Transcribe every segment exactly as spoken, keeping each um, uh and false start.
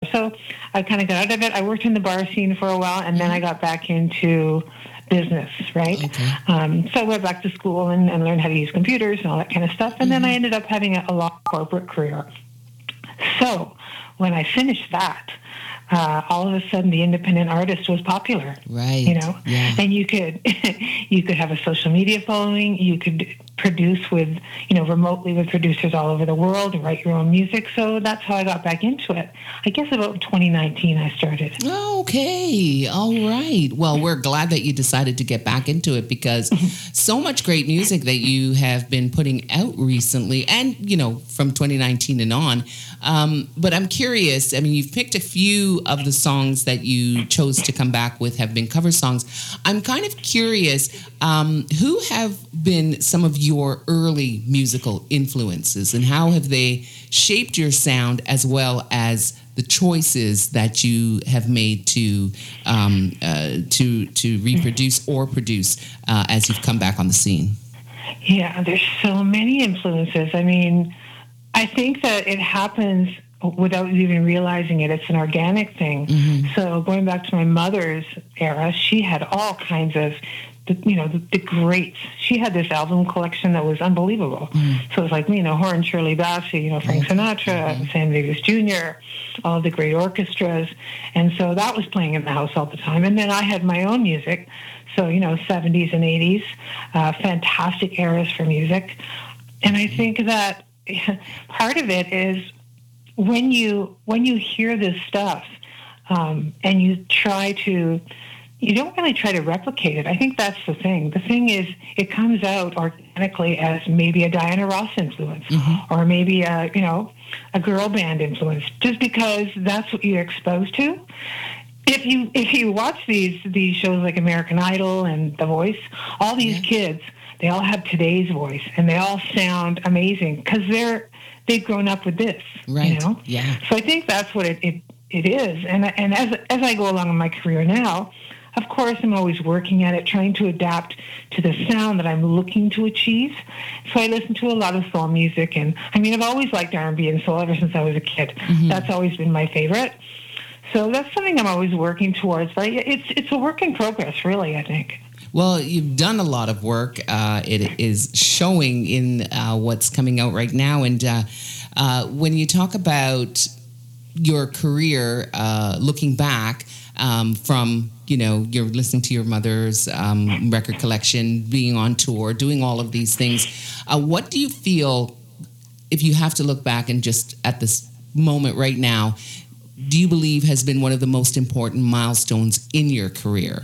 So I kind of got out of it. I worked in the bar scene for a while, and then I got back into business, right? Okay. Um, so I went back to school and, and learned how to use computers and all that kind of stuff. And mm-hmm. then I ended up having a, a long corporate career. So when I finished that, uh, all of a sudden the independent artist was popular. Right. You know, yeah. and you could you could have a social media following. You could produce with, you know, remotely with producers all over the world and write your own music. So that's how I got back into it. I guess about twenty nineteen I started. Okay. All right. Well, we're glad that you decided to get back into it because so much great music that you have been putting out recently and, you know, from twenty nineteen and on. Um, but I'm curious, I mean, you've picked a few of the songs that you chose to come back with have been cover songs. I'm kind of curious, um, who have been some of your early musical influences and how have they shaped your sound as well as the choices that you have made to um, uh, to to reproduce or produce uh, as you've come back on the scene? Yeah, there's so many influences. I mean, I think that it happens without even realizing it. It's an organic thing. Mm-hmm. So going back to my mother's era, she had all kinds of, the, you know, the, the greats. She had this album collection that was unbelievable. Mm-hmm. So it was like, you know, Horan Shirley Bassey, you know, Frank Sinatra, mm-hmm. Sam Davis Junior, all of the great orchestras. And so that was playing in the house all the time. And then I had my own music. So, you know, seventies and eighties, uh, fantastic eras for music. And I think that part of it is when you when you hear this stuff um, and you try to, you don't really try to replicate it. I think that's the thing. The thing is, it comes out organically as maybe a Diana Ross influence, mm-hmm. or maybe a you know a girl band influence, just because that's what you're exposed to. If you if you watch these these shows like American Idol and The Voice, all these yeah. kids, they all have today's voice, and they all sound amazing because they're they've grown up with this, right? You know? Yeah. So I think that's what it, it it is. And and as as I go along in my career now, of course, I'm always working at it, trying to adapt to the sound that I'm looking to achieve. So I listen to a lot of soul music, and I mean, I've always liked R and B and soul ever since I was a kid. Mm-hmm. That's always been my favorite. So that's something I'm always working towards. But it's it's a work in progress, really, I think. Well, you've done a lot of work. Uh, it is showing in uh, what's coming out right now. And uh, uh, when you talk about your career, uh, looking back um, from, you know, you're listening to your mother's um, record collection, being on tour, doing all of these things, uh, what do you feel, if you have to look back and just at this moment right now, do you believe has been one of the most important milestones in your career?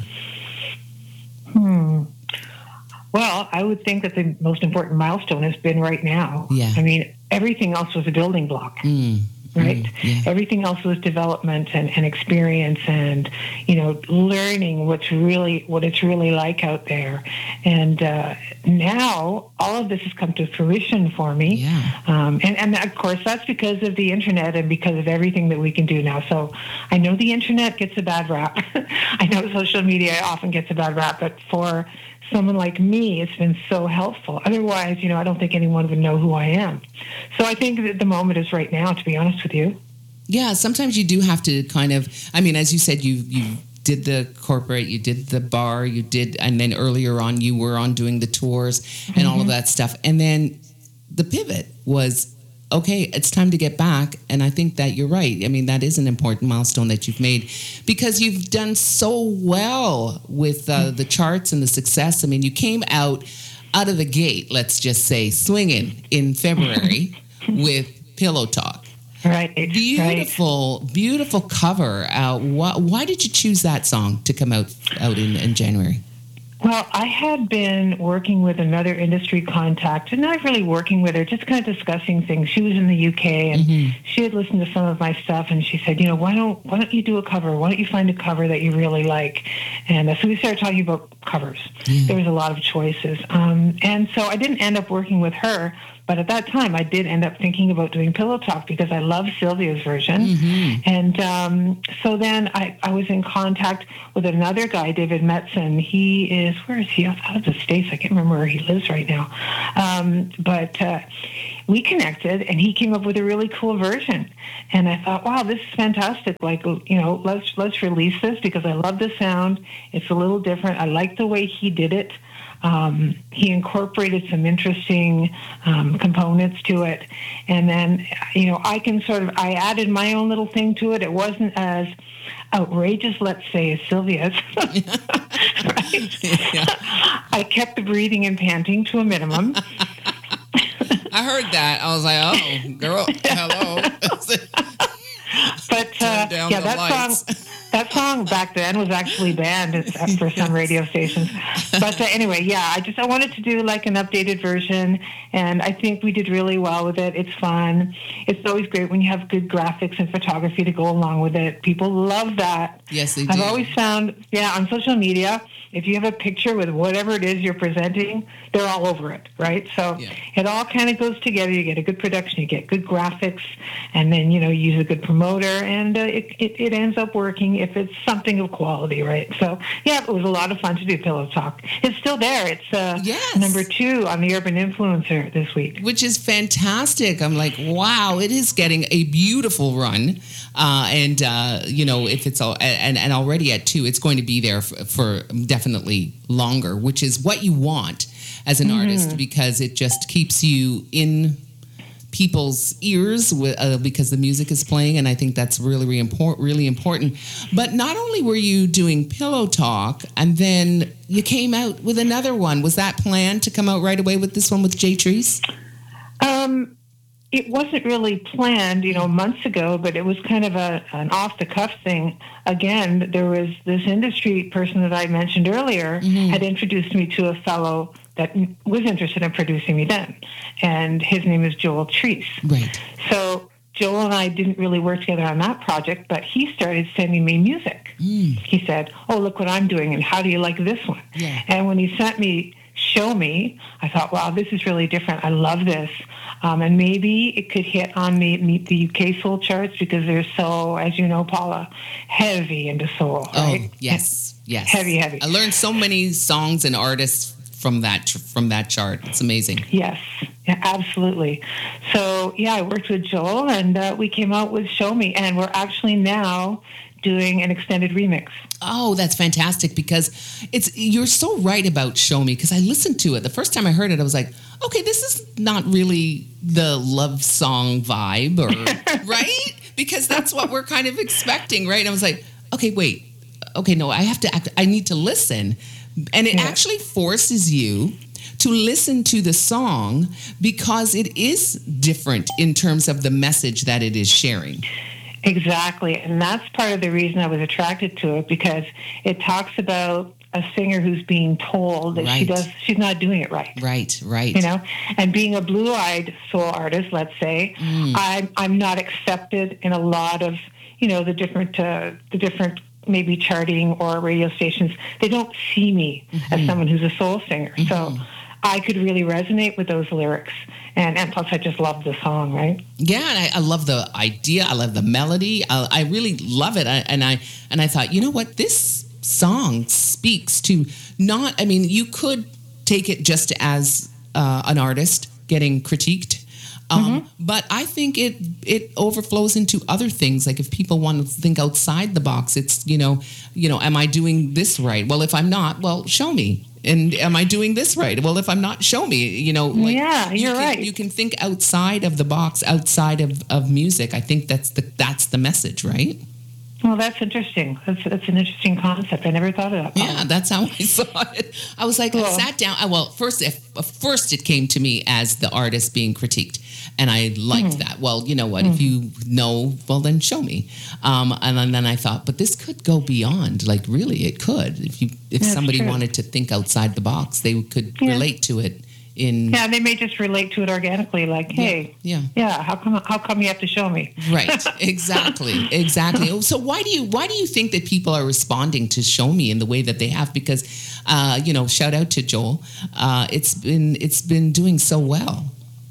Hmm. Well, I would think that the most important milestone has been right now. Yeah. I mean, everything else was a building block, mm. right? Mm. Yeah. Everything else was development and, and experience and, you know, learning what's really, what it's really like out there. And uh, now all of this has come to fruition for me. Yeah. Um, and, and of course, that's because of the internet and because of everything that we can do now. So I know the internet gets a bad rap. I know social media often gets a bad rap, but for someone like me, it's been so helpful. Otherwise, you know, I don't think anyone would know who I am. So I think that the moment is right now, to be honest with you. Yeah, sometimes you do have to kind of, I mean, as you said, you you did the corporate, you did the bar, you did, and then earlier on you were on doing the tours and mm-hmm. all of that stuff. And then the pivot was, okay, it's time to get back. And I think that you're right. I mean, that is an important milestone that you've made because you've done so well with uh, the charts and the success. I mean, you came out out of the gate, let's just say, swinging in February with Pillow Talk. Right. Beautiful, right. beautiful cover. Uh, why, why did you choose that song to come out out in, in January? Well, I had been working with another industry contact, and not really working with her, just kind of discussing things. She was in the U K, and mm-hmm. she had listened to some of my stuff, and she said, you know, why don't why don't you do a cover? Why don't you find a cover that you really like? And uh, so we started talking about covers. Yeah. There was a lot of choices. Um, and so I didn't end up working with her, but at that time, I did end up thinking about doing Pillow Talk because I love Sylvia's version. Mm-hmm. And um, so then I, I was in contact with another guy, David Metzen. He is, where is he? Out of the States. I can't remember where he lives right now. Um, but uh, we connected, and he came up with a really cool version. And I thought, wow, this is fantastic. Like, you know, let's let's release this because I love the sound. It's a little different. I like the way he did it. Um, he incorporated some interesting um, components to it. And then, you know, I can sort of, I added my own little thing to it. It wasn't as outrageous, let's say, as Sylvia's. Right? Yeah. I kept the breathing and panting to a minimum. I heard that. I was like, oh, girl, hello. But uh, yeah, that lights. song, that song back then was actually banned for some radio stations. But uh, anyway, yeah, I just I wanted to do like an updated version, and I think we did really well with it. It's fun. It's always great when you have good graphics and photography to go along with it. People love that. Yes, they do. I've always found, yeah, on social media, if you have a picture with whatever it is you're presenting, they're all over it, right? So yeah. It all kind of goes together. You get a good production, you get good graphics, and then, you know, you use a good promoter, and uh, it, it, it ends up working if it's something of quality, right? So, yeah, it was a lot of fun to do Pillow Talk. It's still there. It's uh, yes. number two on the Urban Influencer this week. Which is fantastic. I'm like, wow, it is getting a beautiful run. Uh, and, uh, you know, if it's all, and, and already at two, it's going to be there for, for definitely longer, which is what you want as an mm-hmm. artist, because it just keeps you in people's ears with, uh, because the music is playing. And I think that's really, really important, really important. But not only were you doing Pillow Talk, and then you came out with another one. Was that planned to come out right away with this one with Jay Treese? Um, It wasn't really planned, you know, months ago, but it was kind of a an off-the-cuff thing. Again, there was this industry person that I mentioned earlier mm-hmm. had introduced me to a fellow that was interested in producing me then, and his name is Joel Treese. Right. So Joel and I didn't really work together on that project, but he started sending me music. Mm. He said, oh, look what I'm doing, and how do you like this one? Yeah. And when he sent me Show Me, I thought, wow, this is really different. I love this. Um, and maybe it could hit on the, the U K soul charts because they're so, as you know, Paula, heavy into soul, right? Oh, yes, yes. Heavy, heavy. I learned so many songs and artists from that from that chart. It's amazing. Yes, yeah, absolutely. So, yeah, I worked with Joel, and uh, we came out with Show Me, and we're actually now doing an extended remix. Oh, that's fantastic, because it's you're so right about Show Me, because I listened to it. The first time I heard it, I was like, okay, this is not really the love song vibe, or right? Because that's what we're kind of expecting, right? And I was like, okay, wait. Okay, no, I have to act, I need to listen. And it yeah. actually forces you to listen to the song because it is different in terms of the message that it is sharing. Exactly. And that's part of the reason I was attracted to it, because it talks about a singer who's being told that right. she does, she's not doing it right. Right, right. You know, and being a blue-eyed soul artist, let's say, mm. I'm I'm not accepted in a lot of, you know, the different uh, the different maybe charting or radio stations. They don't see me mm-hmm. as someone who's a soul singer. Mm-hmm. So I could really resonate with those lyrics. And, and plus, I just love the song, right? Yeah, and I, I love the idea. I love the melody. I, I really love it. I, and I and I thought, you know what? This song speaks to not, I mean, you could take it just as uh, an artist getting critiqued. Um, mm-hmm. But I think it it overflows into other things. Like if people want to think outside the box, it's, you know, you know, am I doing this right? Well, if I'm not, well, show me. And am I doing this right? Well, if I'm not, show me. You know, like, yeah, you're you can, right. You can think outside of the box, outside of, of music. I think that's the that's the message, right? Well, that's interesting. That's that's an interesting concept. I never thought of that. Yeah, that's how I saw it. I was like, cool. I sat down. I, well, first, if, first it came to me as the artist being critiqued, and I liked mm-hmm. that. Well, you know what? Mm-hmm. If you know, well, then show me. Um, and then I thought, but this could go beyond. Like, really, it could. If you, if that's somebody true. wanted to think outside the box, they could yeah. relate to it. In yeah, they may just relate to it organically, like, hey, yeah, yeah, yeah how come how come you have to show me? Right, exactly, exactly. So why do you why do you think that people are responding to Show Me in the way that they have? Because uh, you know, shout out to Joel, uh, it's been it's been doing so well.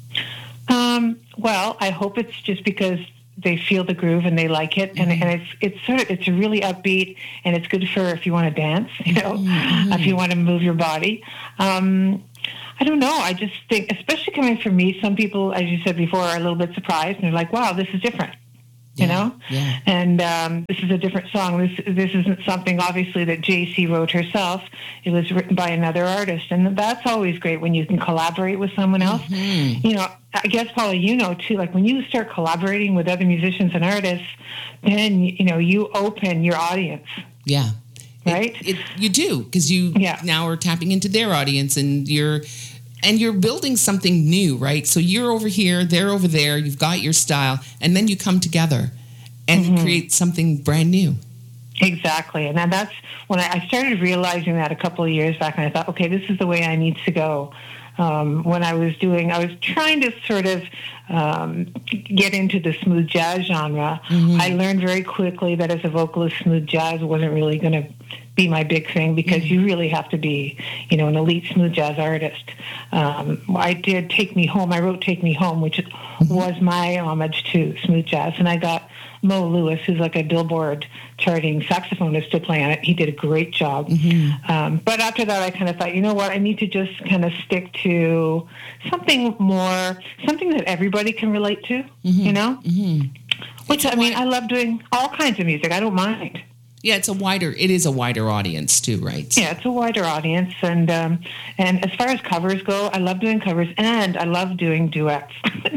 Um, well, I hope it's just because they feel the groove and they like it, and, mm-hmm. and it's it's sort of it's really upbeat, and it's good for if you want to dance, you know, mm-hmm. if you want to move your body. Um, I don't know. I just think, especially coming from me, some people, as you said before, are a little bit surprised and they're like, wow, this is different. You Yeah, know, yeah. and um, this is a different song. This this isn't something obviously that J C wrote herself. It was written by another artist, and that's always great when you can collaborate with someone else. Mm-hmm. You know, I guess Paula, you know too. Like when you start collaborating with other musicians and artists, then you know you open your audience. Yeah. Right? It, it, you do, because you Yeah. now are tapping into their audience, and you're and you're building something new, right? So you're over here, they're over there, you've got your style, and then you come together and Mm-hmm. create something brand new. Exactly. And then that's when I, I started realizing that a couple of years back, and I thought, okay, this is the way I need to go. Um, when I was doing, I was trying to sort of um, get into the smooth jazz genre. Mm-hmm. I learned very quickly that as a vocalist, smooth jazz wasn't really going to be my big thing, because Mm-hmm. you really have to be, you know, an elite smooth jazz artist. Um, I did Take Me Home. I wrote Take Me Home, which Mm-hmm. was my homage to smooth jazz. And I got Mo Lewis, who's like a Billboard charting saxophonist, to play on it. He did a great job. Mm-hmm. Um, but after that, I kind of thought, you know what, I need to just kind of stick to something more, something that everybody can relate to, Mm-hmm. you know? Mm-hmm. Which, I mean, I love doing all kinds of music. I don't mind. Yeah, it's a wider, it is a wider audience too, right? Yeah, it's a wider audience. And um, and as far as covers go, I love doing covers, and I love doing duets.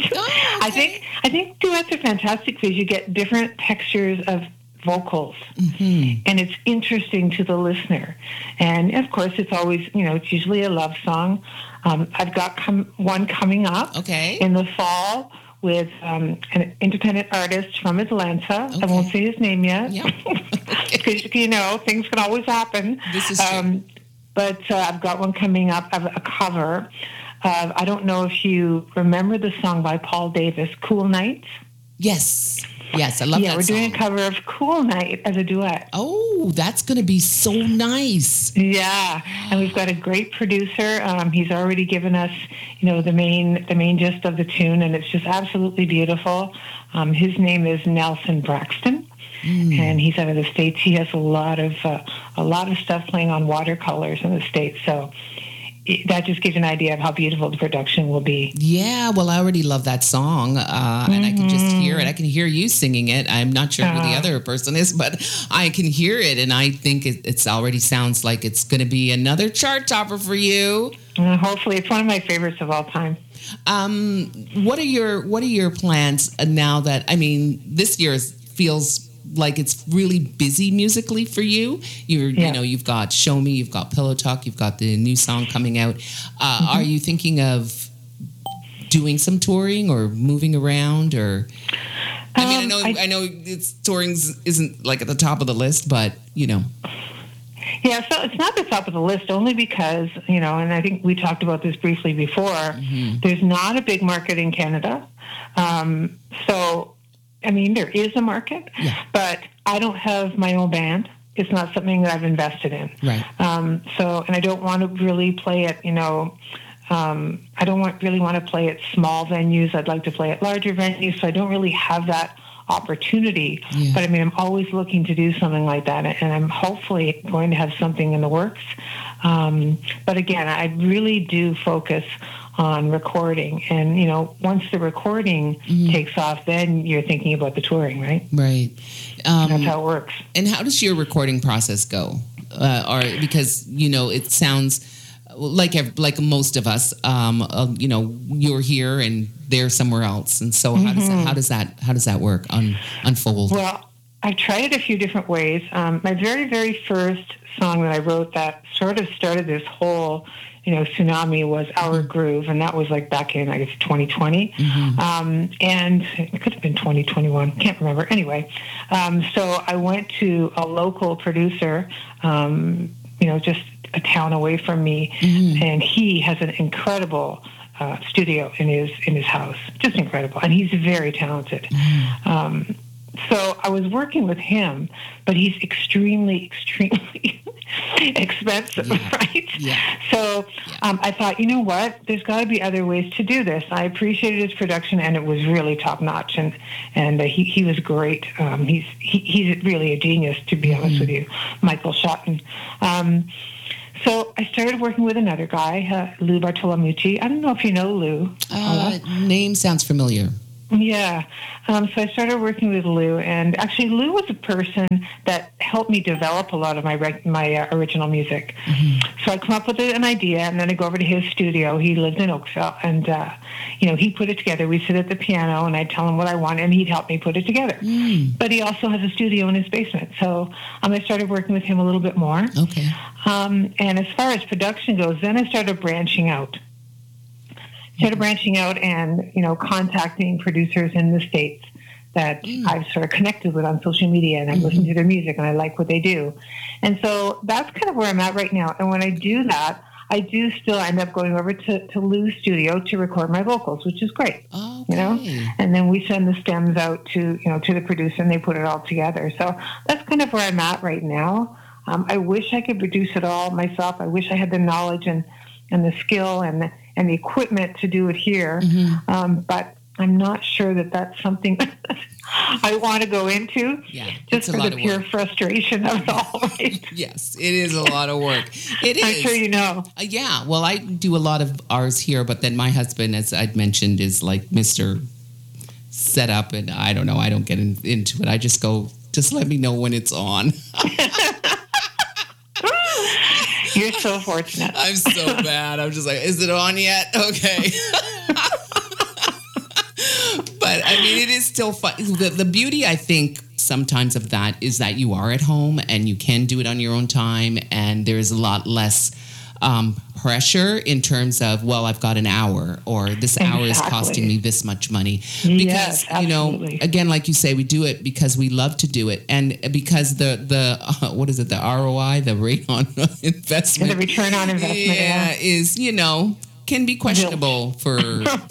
Oh, I okay. think I think duets are fantastic because you get different textures of vocals, Mm-hmm. and it's interesting to the listener. And of course, it's always, you know, it's usually a love song. Um, I've got com- one coming up Okay. in the fall with um, an independent artist from Atlanta. Okay. I won't say his name yet, Yeah. because you know things can always happen. This is true. Um, but uh, I've got one coming up of a cover. Uh, I don't know if you remember the song by Paul Davis, "Cool Nights." Yes. Yes, I love yeah, that we're song. doing a cover of "Cool Night" as a duet. Oh, that's going to be so nice. Yeah, and we've got a great producer. Um, he's already given us, you know, the main the main gist of the tune, and it's just absolutely beautiful. Um, his name is Nelson Braxton, Mm. and he's out of the States. He has a lot of uh, a lot of stuff playing on watercolors in the States, so it, that just gives you an idea of how beautiful the production will be. Yeah, well, I already love that song, uh, and I can just hear it. I can hear you singing it. I'm not sure who the Ah. other person is, but I can hear it, and I think it it's already sounds like it's going to be another chart topper for you. Uh, hopefully, it's one of my favorites of all time. Um, what are your What are your plans uh, now that I mean, this year is, feels like it's really busy musically for you. You're, Yeah. you know, you've got Show Me, you've got Pillow Talk, you've got the new song coming out. Uh, Mm-hmm. Are you thinking of doing some touring or moving around, or? I mean, I Um, know, I- I, know, it's touring isn't like at the top of the list, but you know, Yeah, so it's not the top of the list only because, you know, and I think we talked about this briefly before, Mm-hmm. there's not a big market in Canada. Um, so, I mean, there is a market, Yeah. but I don't have my own band. It's not something that I've invested in. right? Um, so, and I don't want to really play it, you know, um, I don't want really want to play at small venues. I'd like to play at larger venues. So I don't really have that opportunity. Yeah. But I mean, I'm always looking to do something like that. And I'm hopefully going to have something in the works. Um, but again, I really do focus on recording. And, you know, once the recording Mm-hmm. takes off, then you're thinking about the touring, right? Right. Um, That's how it works. And how does your recording process go? Uh, or because you know it sounds like ev- like most of us, um, uh, you know, you're here and they're somewhere else, and so how does that, how does that how does that work un, unfold? Well, I've tried it a few different ways. Um, my very, very first song that I wrote that sort of started this whole, you know, tsunami was Our Groove, and that was like back in, I guess, twenty twenty. Mm-hmm. Um, and it could have been twenty twenty-one, can't remember. Anyway, um, so I went to a local producer, um, you know, just a town away from me, Mm-hmm. and he has an incredible uh, studio in his in his house, just incredible, and he's very talented. Mm-hmm. Um, so I was working with him, but he's extremely, extremely expensive, Yeah. right? Yeah. So um, I thought, you know what? There's got to be other ways to do this. I appreciated his production, and it was really top notch, and and uh, he he was great. Um, he's he, he's really a genius, to be honest with you, Michael Shotton. Um, So I started working with another guy, uh, Lou Bartolomucci. I don't know if you know Lou. Uh, name sounds familiar. Yeah. Um, so I started working with Lou, and actually Lou was a person that helped me develop a lot of my reg- my uh, original music. Mm-hmm. So I come up with an idea, and then I go over to his studio. He lived in Oakville, and uh, you know, he put it together. We sit at the piano, and I'd tell him what I want, and he'd help me put it together. Mm. But he also has a studio in his basement, so um, I started working with him a little bit more. Okay. Um, and as far as production goes, then I started branching out. Started branching out and, you know, contacting producers in the States that mm. I've sort of connected with on social media, and I mm-hmm. listen to their music and I like what they do. And so that's kind of where I'm at right now. And when I do that, I do still end up going over to, to Lou's studio to record my vocals, which is great. Okay. You know? And then we send the stems out to, you know, to the producer, and they put it all together. So that's kind of where I'm at right now. Um, I wish I could produce it all myself. I wish I had the knowledge and, and the skill and the, and the equipment to do it here. Mm-hmm. Um, but I'm not sure that that's something I want to go into. Yeah, just for the pure work. frustration of it all. Right? Yes, it is a lot of work. It is. I'm sure you know. Uh, yeah, well, I do a lot of ours here, but then my husband, as I'd mentioned, is like Mister Setup, and I don't know, I don't get in, into it. I just go, just let me know when it's on. You're so fortunate. I'm so bad. I'm just like, is it on yet? Okay. But I mean, it is still fun. The, the beauty, I think, sometimes of that is that you are at home and you can do it on your own time, and there's a lot less um, pressure in terms of, well, I've got an hour, or this exactly. hour is costing me this much money. Because, yes, you know, again, like you say, we do it because we love to do it. And because the, the uh, what is it, the R O I, the rate on investment. The return on investment. Yeah, yeah. is, you know, can be questionable for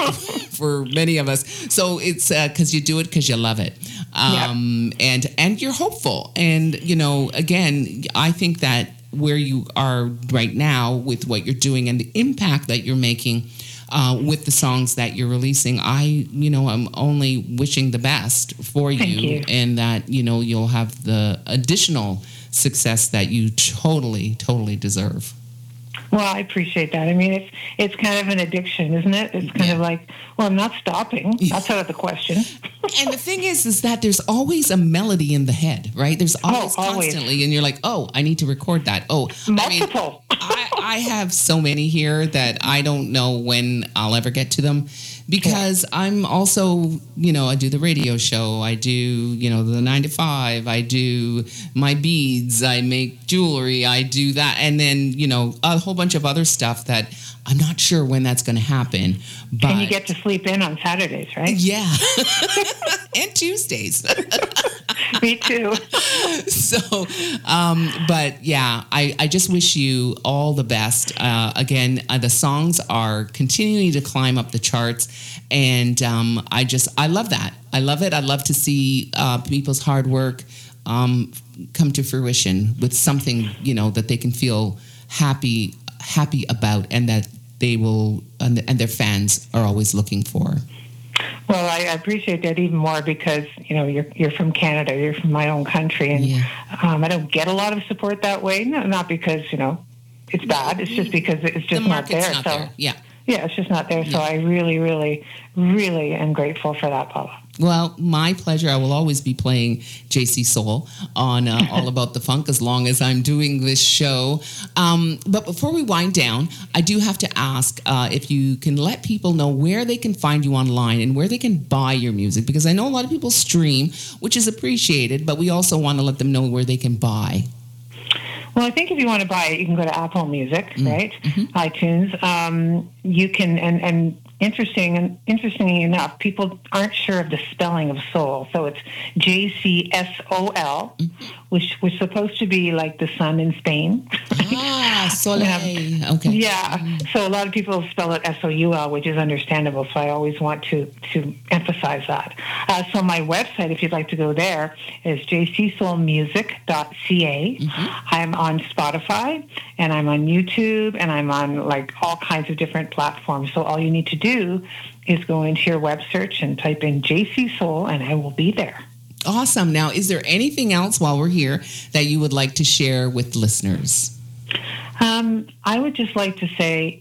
for many of us. So it's because uh, you do it because you love it. Um, yep. and, and you're hopeful. And, you know, again, I think that where you are right now with what you're doing and the impact that you're making uh, with the songs that you're releasing, I, you know, I'm only wishing the best for you, you. And that, you know, you'll have the additional success that you totally, totally deserve. Well, I appreciate that. I mean, it's it's kind of an addiction, isn't it? It's kind yeah. of like, well, I'm not stopping. That's out of the question. And the thing is, is that there's always a melody in the head, right? There's always oh, always. constantly, and you're like, oh, I need to record that. Oh, multiple. I mean, I, I have so many here that I don't know when I'll ever get to them. Because I'm also, you know, I do the radio show. I do, you know, the nine to five. I do my beads. I make jewelry. I do that. And then, you know, a whole bunch of other stuff that I'm not sure when that's going to happen. But and you get to sleep in on Saturdays, right? Yeah. And Tuesdays. Me too. So, um, but yeah, I, I just wish you all the best. Uh, again, uh, the songs are continuing to climb up the charts. And um, I just, I love that. I love it. I love to see uh, people's hard work um, come to fruition with something, you know, that they can feel happy, happy about, and that they will, and, and their fans are always looking for. Well, I appreciate that even more because, you know, you're you're from Canada, you're from my own country, and yeah. um, I don't get a lot of support that way. No, not because, you know, it's bad. It's just because it's just the not there. Not so there. Yeah. Yeah, it's just not there. Yeah. So I really, really, really am grateful for that, Paula. Well, my pleasure. I will always be playing J C Soul on uh, All About the Funk as long as I'm doing this show. Um, but before we wind down, I do have to ask uh, if you can let people know where they can find you online and where they can buy your music, because I know a lot of people stream, which is appreciated, but we also want to let them know where they can buy. Well, I think if you want to buy it, you can go to Apple Music, mm. right? Mm-hmm. iTunes. Um, you can, and, and interesting and interestingly enough, people aren't sure of the spelling of soul. So it's J C S O L, mm-hmm. which was supposed to be like the sun in Spain. Ah, Soleil. um, okay. Yeah. So a lot of people spell it S O U L, which is understandable. So I always want to, to emphasize that. Uh, so my website, if you'd like to go there, is j c soul music dot c a. Mm-hmm. I'm on Spotify, and I'm on YouTube, and I'm on like all kinds of different platforms. So all you need to do is go into your web search and type in J C Soul, and I will be there. Awesome. Now, is there anything else while we're here that you would like to share with listeners? Um, I would just like to say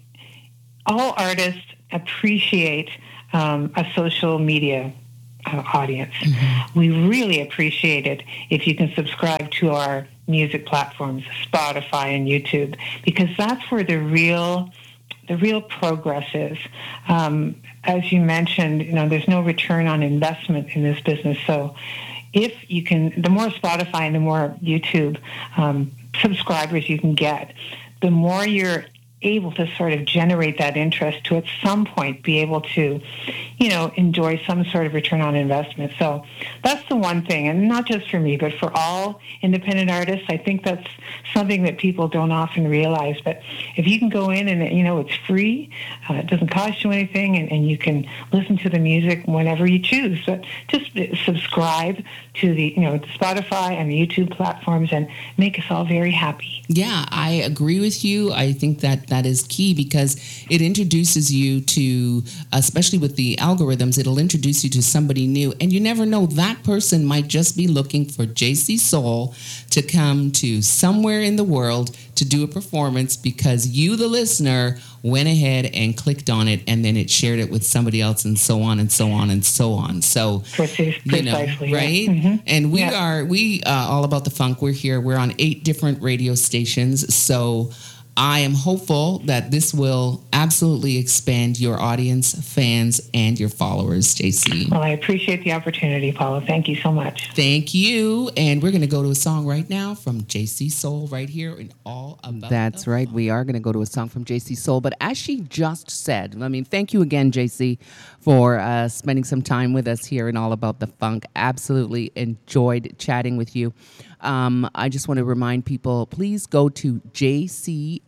all artists appreciate um, a social media uh, audience. Mm-hmm. We really appreciate it if you can subscribe to our music platforms, Spotify and YouTube, because that's where the real the real progress is. Um, as you mentioned, you know, there's no return on investment in this business. So if you can, the more Spotify and the more YouTube um, subscribers you can get, the more you're able to sort of generate that interest to at some point be able to, you know, enjoy some sort of return on investment. So that's the one thing, and not just for me, but for all independent artists. I think that's something that people don't often realize. But if you can go in and, you know, it's free, uh, it doesn't cost you anything, and, and you can listen to the music whenever you choose. But just subscribe to the, you know, the Spotify and the YouTube platforms and make us all very happy. Yeah, I agree with you. I think that that is key because it introduces you to, especially with the algorithms, it'll introduce you to somebody new. And you never know, that person might just be looking for J C Soul to come to somewhere in the world to do a performance because you, the listener, went ahead and clicked on it, and then it shared it with somebody else, and so on and so on and so on. So, Precisely, you know, yeah. right? Mm-hmm. And we yeah. are, we uh, all about the funk. We're here. We're on eight different radio stations. So I am hopeful that this will absolutely expand your audience, fans, and your followers, J C. Well, I appreciate the opportunity, Paula. Thank you so much. Thank you. And we're going to go to a song right now from J C Soul right here in All About That's the right. Funk. We are going to go to a song from J C Soul. But as she just said, I mean, thank you again, J C, for uh, spending some time with us here in All About the Funk. Absolutely enjoyed chatting with you. Um, I just want to remind people, please go to j c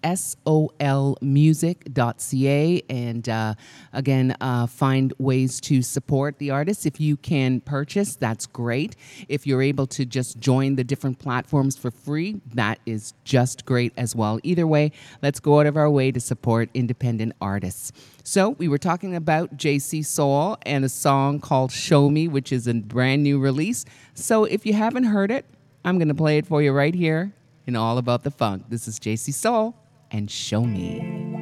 sol music dot c a and uh, again, uh, find ways to support the artists. If you can purchase, that's great. If you're able to just join the different platforms for free, that is just great as well. Either way, let's go out of our way to support independent artists. So we were talking about J C Soul and a song called Show Me, which is a brand new release. So if you haven't heard it, I'm going to play it for you right here in All About the Funk. This is J C Soul and Show Me.